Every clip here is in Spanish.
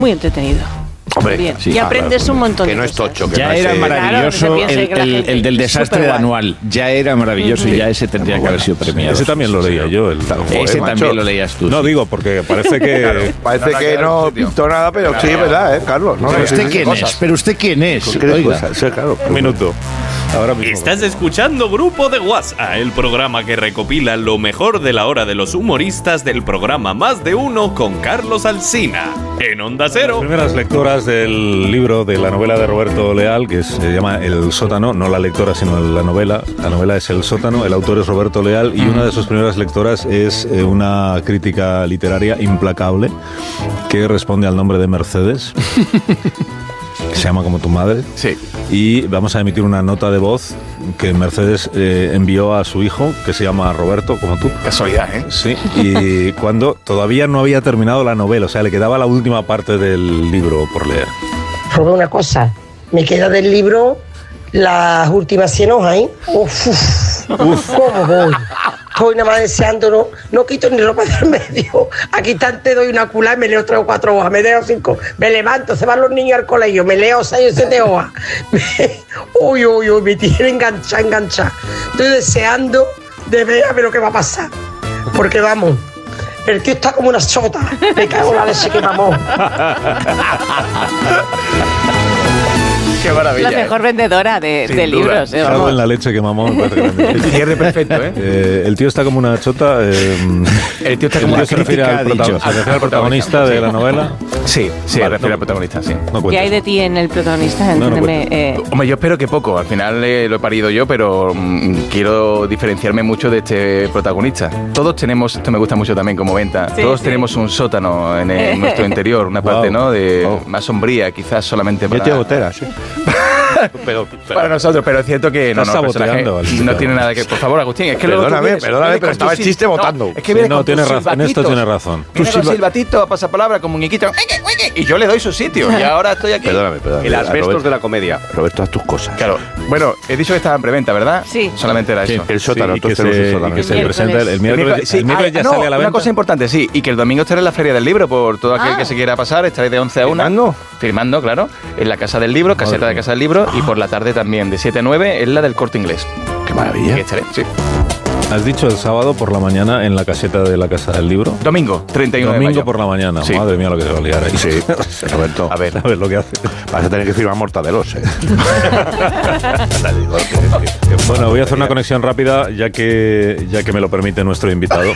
muy entretenido. Hombre, bien. sí, y aprendes un montón de que no es cosas. tocho. Que Ya no era es, maravilloso el del desastre de Superguay. anual. Ya era maravilloso y ya ese tendría que haber sido premiado. Ese también lo leía yo. Ese también lo leías tú. No, digo, porque parece que... Parece que no pintó nada, pero sí, es verdad, Carlos. No, ¿Pero sí, usted sí, quién cosas. es? ¿Pero usted quién es? ¿Qué Oiga. cosas? Sí, claro. Un minuto. Ahora mismo. Estás escuchando Grupo de WhatsApp, el programa que recopila lo mejor de la hora de los humoristas del programa Más de Uno con Carlos Alsina, en Onda Las Cero. primeras lectoras del libro de la novela de Roberto Leal, que se llama El Sótano, no la lectora, sino la novela. La novela es El Sótano, el autor es Roberto Leal, y una de sus primeras lectoras es una crítica literaria implacable que responde al nombre de Mercedes. Que se llama como tu madre. Sí. Y vamos a emitir una nota de voz que Mercedes envió a su hijo, que se llama Roberto, como tú. Casualidad, ¿eh? Sí, y cuando todavía no había terminado la novela, o sea, le quedaba la última parte del libro por leer. Probé una cosa, me queda del libro las últimas 100 hojas, ¿eh? Uf, ¿cómo voy? Estoy nada más deseando, no quito ni ropa del medio. Aquí te doy una culá y me leo 3 o 4 hojas, me leo 5, me levanto, se van los niños al colegio, me leo 6 o 7 hojas. Uy, me tiene enganchada. Estoy deseando de ver a ver lo que va a pasar. Porque vamos, el tío está como una chota. Me cago en la leche que mamó. Qué maravilla. La mejor vendedora de libros. Cago Vamos. en la leche que mamó. El cierre perfecto, ¿eh? El tío está como una chota. El tío está como una se refiere al protagonista de la novela. Sí, me refiero al protagonista, sí. No ¿Qué cuenta. hay de ti en el protagonista? No Entiéndeme. Hombre, yo espero que poco. Al final lo he parido yo, pero quiero diferenciarme mucho de este protagonista. Todos tenemos, esto me gusta mucho también como venta, Sí, todos sí. tenemos un sótano en nuestro interior, una parte, Wow. ¿no? Más sombría, quizás solamente para... Yo tengo gotera, sí. para nosotros, pero es cierto que Estás el personaje saboteando al no invitado. tiene nada que... Por favor, Agustín, es que luego tú Perdóname, vienes pero estaba el con tu chiste votando. Es que viene No, con tiene tus razón, en esto silbatitos. tiene razón. Viene con silbatito, pasapalabra, como muñequito, y yo le doy su sitio, y ahora estoy aquí. Perdóname. El asbestos Roberto, de la comedia. Roberto, haz tus cosas. Claro, bueno, he dicho que estaba en preventa, ¿verdad? Sí. Solamente era Sí. eso. El sótano, Sí, y que todos tenemos el se, sótano. y que se Miércoles. presenta el miércoles. Sí, el miércoles ya no, sale a la venta. una cosa importante, sí, y que el domingo estaré en la Feria del Libro por todo aquel que se quiera pasar, estaré de 11 a 1. ¿Firmando? Firmando, claro, en la Casa del Libro, caseta de Casa del Libro, y por la tarde también, de 7 a 9, en la del Corte Inglés. Qué maravilla. Que estaré, sí. Has dicho el sábado por la mañana en la caseta de la Casa del Libro. Domingo, 31 de Domingo mayo. por la mañana. Sí. Madre mía lo que se va a liar ahí. Sí, Roberto. A ver. A ver lo que hace. Vas a tener que firmar mortadelos, ¿eh? Bueno, voy a hacer una conexión rápida ya que me lo permite nuestro invitado.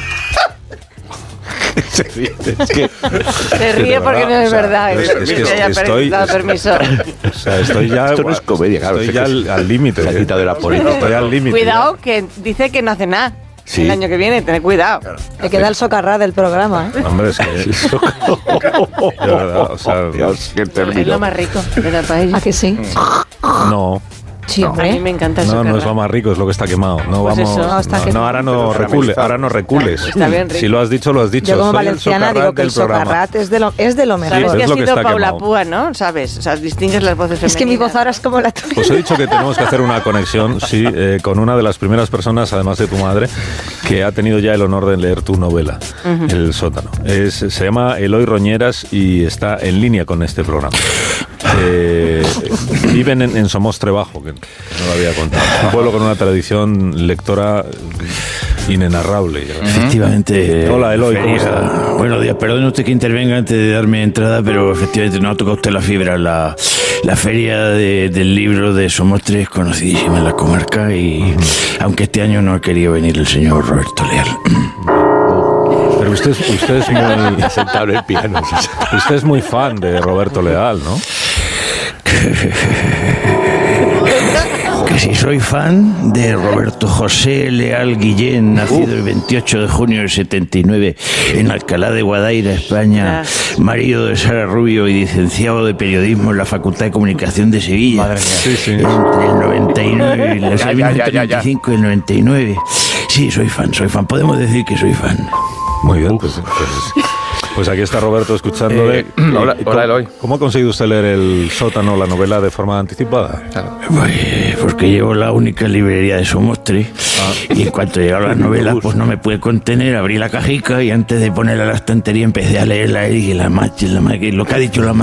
Se ríe. Se ríe porque no es verdad. es que que haya estoy- dado permiso. O sea, estoy ya... Esto no es comedia, claro. Estoy es ya que al límite. Se ha quitado de la política. Estoy al límite. Cuidado, que dice que no hace nada. Sí. El año que viene, tened cuidado. Te queda el socarrá del programa, ¿eh? Hombre, es que... De verdad, o sea... Dios, qué Es término. lo más rico de la paella. ¿A que sí? No. Sí, A mí hombre. me encanta eso. No, no es lo más rico, es lo que está quemado. No Pues vamos. eso. No, está no, quemado. ahora no recules, ahora no recules. Está bien rico. Si lo has dicho, lo has dicho. Yo como Soy el valenciana socarrat digo que el del programa. socarrat es de lo mejor. Sabes Sí, que es ha lo que sido está Paula quemado. Púa, ¿no? ¿Sabes? O sea, distingues las voces femeninas. Es que mi voz ahora es como la tuya. Pues he dicho que tenemos que hacer una conexión, sí, con una de las primeras personas, además de tu madre, que ha tenido ya el honor de leer tu novela, El Sótano. Se llama Eloy Roñeras y está en línea con este programa. Viven en Somostre Bajo, que no lo había contado. Un pueblo con una tradición lectora inenarrable. Efectivamente. Hola, Eloy, ¿cómo feria. está? Buenos días, perdone usted que intervenga antes de darme entrada, pero efectivamente no ha tocado usted la fibra. La feria del libro de Somostre es conocidísima en la comarca y aunque este año no ha querido venir el señor Roberto Leal. Pero usted es muy... Sentado en el piano. Usted es muy fan de Roberto Leal, ¿no? Que si soy fan de Roberto José Leal Guillén, nacido el 28 de junio del 79 en Alcalá de Guadaira, España, marido de Sara Rubio y licenciado de periodismo en la Facultad de Comunicación de Sevilla. Madre mía. Sí, sí. Entre el 99 y el Ya. 95 y el 99. Sí, soy fan. Podemos decir que soy fan. Muy bien, pues aquí está Roberto escuchándole. Hola, Eloy. ¿Cómo ha conseguido usted leer El Sótano, la novela, de forma anticipada? Pues porque llevo la única librería de Somostre y en cuanto llegaron las novelas pues no me pude contener, abrí la cajica y antes de ponerla a la estantería empecé a leerla y lo que ha dicho la